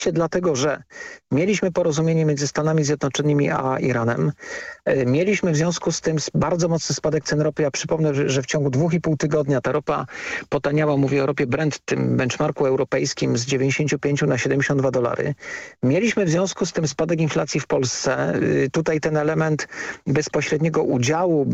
Dlatego, że mieliśmy porozumienie między Stanami Zjednoczonymi a Iranem. Mieliśmy w związku z tym bardzo mocny spadek cen ropy. Ja przypomnę, że w ciągu 2,5 tygodnia ta ropa potaniała, mówię o ropie Brent, tym benchmarku europejskim, z 95 na $72. Mieliśmy w związku z tym spadek inflacji w Polsce. Tutaj ten element bezpośredniego udziału